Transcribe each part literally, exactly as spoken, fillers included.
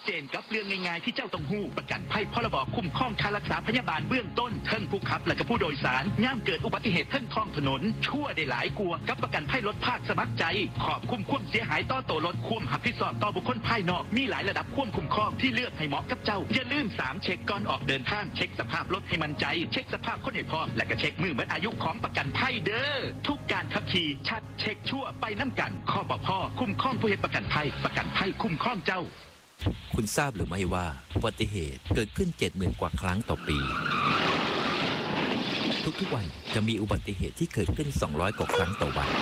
เจนกับเรื่องง่ายๆที่เจ้าต้องหู้ประกันภัยพรบคุ้มครองค่ารักษาพยาบาลเบื้องต้นเทิงผู้ขับและก็ผู้โดยสารย่ามเกิดอุบัติเหตุเทิงท้องถนนชั่วได้หลายกลัวกับประกันภัยรถภาคสมัครใจขอบคุ้มความเสียหายต่อตัวรถคุ้มหับผิดชอบต่อบุคคลภายนอกมีหลายระดับควบคุมครองที่เลือกให้เหมาะกับเจ้าอย่าลืมสามเช็คก่อนออกเดินทางเช็คสภาพรถให้มั่นใจเช็คสภาพคนให้พร้อมและก็เช็คมือหมดอายุของประกันภัยเด้อทุกการขับขี่ชัดเช็คชั่วไปน้ำกันข้อบ่พอคุ้มครองผู้เฮ็ดประกันภัยประกันภัยคุ้มครองเจ้าคุณทราบหรือไม่ว่าอุบัติเหตุเกิดขึ้น เจ็ดหมื่น กว่าครั้งต่อปีทุกๆวันจะมีอุบัติเหตุที่เกิดขึ้น สองร้อย กว่าครั้งต่อวัน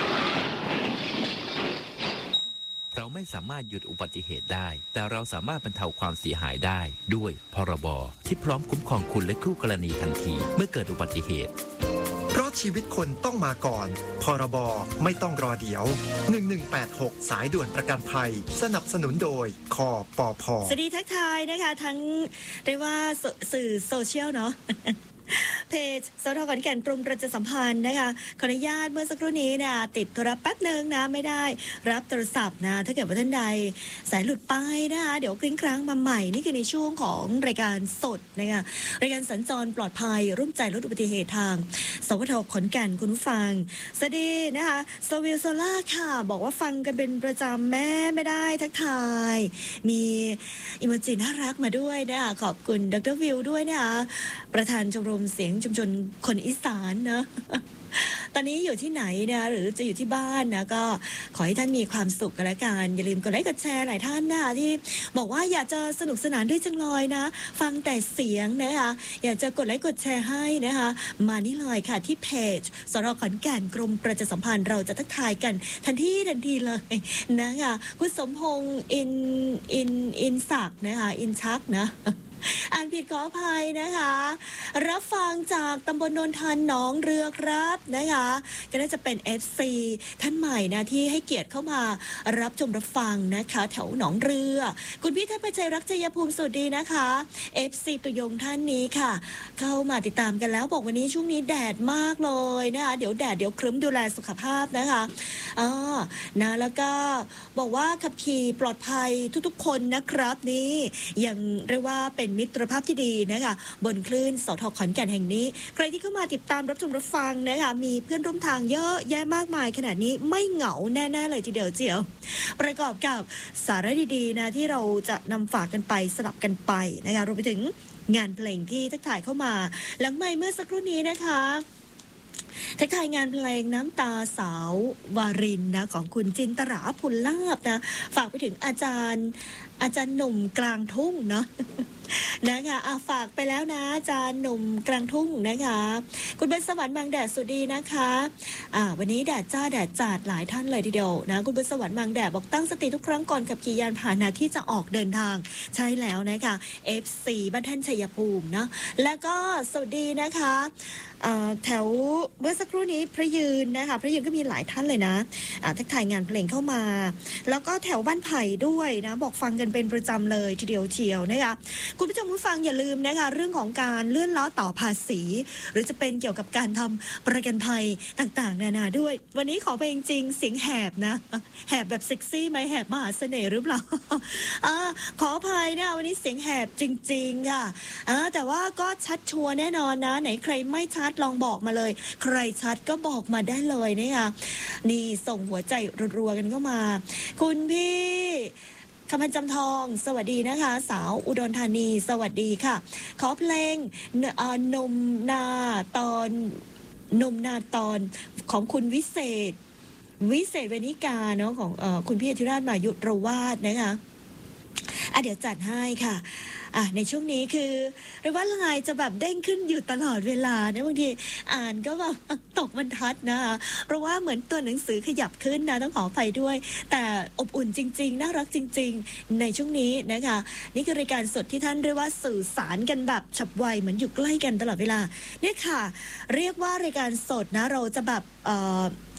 เราไม่สามารถหยุดอุบัติเหตุได้แต่เราสามารถบรรเทาความเสียหายได้ด้วยพรบที่พร้อมคุ้มครองคุณและคู่กรณีทันทีเมื่อเกิดอุบัติเหตุเพราะชีวิตคนต้องมาก่อนพรบไม่ต้องรอเดี๋ยวหนึ่งหนึ่งแปดหกสายด่วนประกันภัยสนับสนุนโดยคปพ. สวัสดีทักทายนะคะทั้งเรียกว่าสื่อโซเชียลเนาะเพจสทขอนแก่นกรมประชาสัมพันธ์นะคะขออนุญาตเมื่อสักครู่นี้นะติดโทรศัพท์แป๊บนึงนะไม่ได้รับโทรศัพท์นะถ้าเกิดว่าท่านใดสายหลุดไปนะคะเดี๋ยวกริ้งครั้งมาใหม่นี่คือในช่วงของรายการสดนะคะรายการสัญจรปลอดภัยร่วมใจลดอุบัติเหตุทางสวทขอนแก่นคุณผู้ฟังสวัสดีนะคะโซวิลโซล่าค่ะบอกว่าฟังกันเป็นประจำแม่ไม่ได้ทักทายมีอิโมจิน่ารักมาด้วยนะคะขอบคุณดรวิวด้วยนะคะประธานชมรมเสียงชุมชนคนอีสานนะตอนนี้อยู่ที่ไหนนะหรือจะอยู่ที่บ้านนะก็ขอให้ท่านมีความสุขกันละกันอย่าลืมกดไลค์กดแชร์หลายท่านนะที่บอกว่าอยากจะสนุกสนานด้วยจังเลยนะฟังแต่เสียงนะคะอยากจะกดไลค์กดแชร์ให้นะคะมานี่เลยค่ะที่เพจสทขอนแก่นกรมประชาสัมพันธ์เราจะทักทายกันทันทีทันทีเลยนะคะคุณสมพงษ์อินอินอินศักดิ์นะคะอินชักนะอ่านผิดขออภัยนะคะรับฟังจากตำบลโนนทันหนองเรือครับนะคะก็น่าจะเป็น เอฟ ซี ท่านใหม่นะที่ให้เกียรติเข้ามารับชมรับฟังนะคะแถวหนองเรือคุณพี่ท่านประชัยรักชัยภูมิสวัสดีนะคะ เอฟ ซี ตัวยงท่านนี้ค่ะเข้ามาติดตามกันแล้วบอกวันนี้ช่วงนี้แดดมากเลยนะคะเดี๋ยวแดดเดี๋ยวครึ้มดูแลสุขภาพนะคะอ๋อนะแล้วก็บอกว่าขับขี่ปลอดภัยทุกๆคนนะครับนี่ยังเรียกว่าเป็นมิตรภาพที่ดีนะคะบนคลื่นสทขอนแก่นแห่งนี้ใครที่เข้ามาติดตามรับชมรับฟังนะคะมีเพื่อนร่วมทางเยอะแยะมากมายขนาดนี้ไม่เหงาแน่ๆเลยทีเดียวเจียวประกอบกับสาระดีๆนะที่เราจะนำฝากกันไปสลับกันไปนะคะรวมไปถึงงานเพลงที่ทักทายเข้ามาหลังไมค์เมื่อสักครู่นี้นะคะทักทายงานเพลงน้ำตาสาววารินนะของคุณจินตราพุลลาภนะฝากไปถึงอาจารย์อาจารย์หนุ่มกลางทุ่งเนาะนะคะอ่ะฝากไปแล้วนะอาจารย์หนุ่มกลางทุ่งนะคะคุณเป็นสวรรค์บางแดดสวัสดีนะคะอ่าวันนี้แดดจ้าแดดจัดหลายท่านเลยทีเดียวนะคุณเป็นสวรรค์บางแดดบอกตั้งสติทุกครั้งก่อนขับขี่ยานพาหนะที่จะออกเดินทางใช่แล้วนะคะ เอฟ ซี บ้านท่านชัยภูมินะแล้วก็สวัสดีนะคะแถวเมื่อสักครู่นี้พระยืนนะคะพระยืนก็มีหลายท่านเลยนะทักทายงานเพลงเข้ามาแล้วก็แถวบ้านไผ่ด้วยนะบอกฟังกันเป็นประจำเลยทีเดียวเชียวนะคะคุณผู้ชมผู้ฟังอย่าลืมนะคะเรื่องของการเลื่อนล้อต่อภาษีหรือจะเป็นเกี่ยวกับการทำประกันภัยต่างๆนานาด้วยวันนี้ขอไปจริงๆเสียงแหบนะแหบแบบเซ็กซี่ไหมแหบมหาเสน่ห์หรือเปล่าอ่าขออภัยนะวันนี้เสียงแหบจริงๆค่ะอ่าแต่ว่าก็ชัดชัวร์แน่นอนนะไหนใครไม่ชัดลองบอกมาเลยใครชัดก็บอกมาได้เลยนะคะนี่ส่งหัวใจรัวๆกันเข้ามาคุณพี่คำพันจำทองสวัสดีนะคะสาวอุดรธานีสวัสดีค่ะขอเพลงนมนาตอนนมนาตอนของคุณวิเศษวิเศษเวนิกาเนาะของเอ่อคุณพี่อธิราชมายุรวาดนะคะอ่ะเดี๋ยวจัดให้ค่ะอ่ะในช่วงนี้คือเรียกว่าไลน์จะแบบเด้งขึ้นอยู่ตลอดเวลานะบางทีอ่านก็แบบตกบรรทัดนะคะเพราะว่าเหมือนตัวหนังสือขยับขึ้นนะต้องขออภัยด้วยแต่อบอุ่นจริงๆน่ารักจริงๆในช่วงนี้นะคะนี่คือรายการสดที่ท่านเรียกว่าสื่อสารกันแบบฉับไวเหมือนอยู่ใกล้กันตลอดเวลาเนี่ยค่ะเรียกว่ารายการสดนะเราจะแบบเอ่อ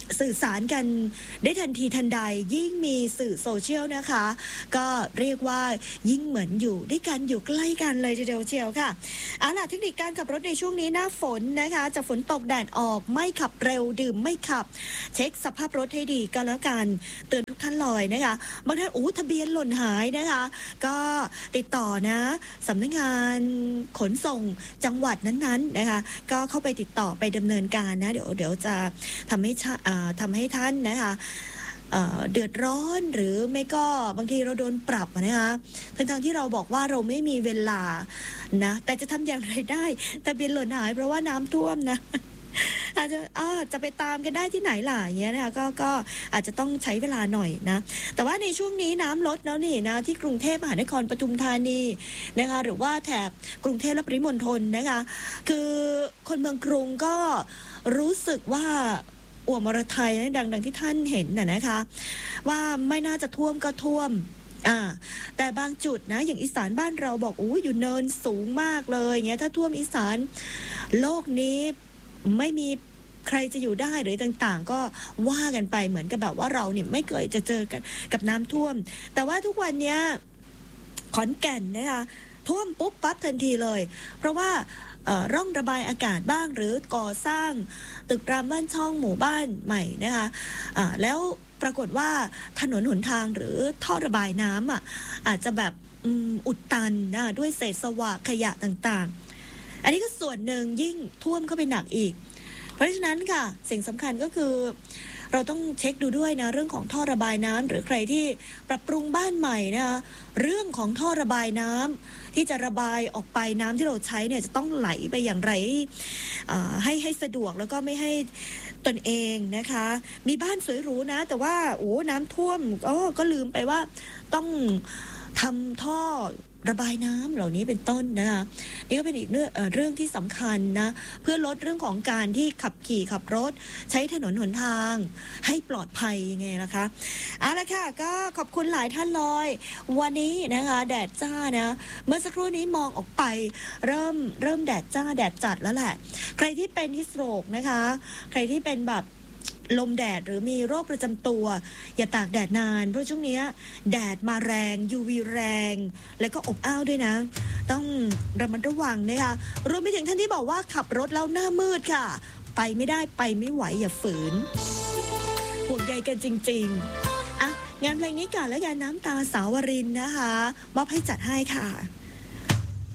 สื่อสารกันได้ทันทีทันใดยิ่งมีสื่อโซเชียลนะคะ ก็เรียกว่ายิ่งเหมือนอยู่ด้วยกันอยู่ใกล้กันเลยทีเดียวเชียวค่ะเอาล่ะเทคนิคการขับรถในช่วงนี้หน้าฝนนะคะจะฝนตกแดดออกไม่ขับเร็วดื่มไม่ขับเช็คสภาพรถให้ดีก็แล้วกันเตือนทุกท่านเลยนะคะบางท่านโอ้ทะเบียนหล่นหายนะคะ ก็ติดต่อนะสำนักงานขนส่งจังหวัดนั้นๆนะคะก็เข้าไปติดต่อไปดำเนินการนะเดี๋ยวเดี๋ยวจะทำให้ทำให้ท่านนะคะเดือดร้อนหรือไม่ก็บางทีเราโดนปรับนะคะทั้งๆที่เราบอกว่าเราไม่มีเวลานะแต่จะทำอย่างไรได้ทะเบียนหล่นหายเพราะว่าน้ำท่วมนะอาจจะอาจะไปตามกันได้ที่ไหนล่ะอย่างเงี้ยนะคะก็ก็อาจจะต้องใช้เวลาหน่อยนะแต่ว่าในช่วงนี้น้ำลดแล้วนี่นะที่กรุงเทพมหานครปทุมธานีนะคะหรือว่าแถบกรุงเทพและปริมณฑลนะคะคือคนเมืองกรุงก็รู้สึกว่าอ่วมอรไทยดังดังที่ท่านเห็นน่ะนะคะว่าไม่น่าจะท่วมก็ท่วมอ่าแต่บางจุดนะอย่างอีสานบ้านเราบอกโอ้ยอยู่เนินสูงมากเลยเงี้ยถ้าท่วมอีสานโลกนี้ไม่มีใครจะอยู่ได้หรือต่างๆก็ว่ากันไปเหมือนกับแบบว่าเราเนี่ยไม่เคยจะเจอกันกับน้ำท่วมแต่ว่าทุกวันเนี้ยขอนแก่นนะคะท่วมปุ๊บปั๊บทันทีเลยเพราะว่าร่องระบายอากาศบ้างหรือก่อสร้างตึกรามบ้านช่องหมู่บ้านใหม่นะคะะแล้วปรากฏว่าถนนหนทางหรือท่อระบายน้ำอ่ะอาจจะแบบอุดตันนะด้วยเศษสวะขยะต่างๆอันนี้ก็ส่วนหนึ่งยิ่งท่วมเข้าไปหนักอีกเพราะฉะนั้นค่ะสิ่งสำคัญก็คือเราต้องเช็คดูด้วยนะเรื่องของท่อระบายน้ำหรือใครที่ปรับปรุงบ้านใหม่นะคะเรื่องของท่อระบายน้ำที่จะระบายออกไปน้ำที่เราใช้เนี่ยจะต้องไหลไปอย่างไรให้ให้สะดวกแล้วก็ไม่ให้ตนเองนะคะมีบ้านสวยหรูนะแต่ว่าโอ้น้ำท่วมก็ก็ลืมไปว่าต้องทำท่อระบายน้ำเหล่านี้เป็นต้นนะคะนี่ก็เป็นอีกเรื่องเรื่องที่สำคัญนะเพื่อลดเรื่องของการที่ขับขี่ขับรถใช้ถนนหนทางให้ปลอดภัยยังไงนะคะเอาละค่ะก็ขอบคุณหลายท่านเลยวันนี้นะคะแดดจ้านะเมื่อสักครู่นี้มองออกไปเริ่มเริ่มแดดจ้าแดดจัดแล้วแหละใครที่เป็นฮิสโตรกนะคะใครที่เป็นแบบลมแดดหรือมีโรคประจำตัวอย่าตากแดดนานเพราะช่วงนี้แดดมาแรง ยู วี แรงแล้วก็อบอ้าวด้วยนะต้องระมัดระวังนะคะรวมไปถึงท่านที่บอกว่าขับรถแล้วหน้ามืดค่ะไปไม่ได้ไปไม่ไหวอย่าฝืนห่วงใยกันจริงๆอ่ะงานเพลงนี้ก่อนแล้วกันน้ำตาสาวรินนะคะมอบให้จัดให้ค่ะ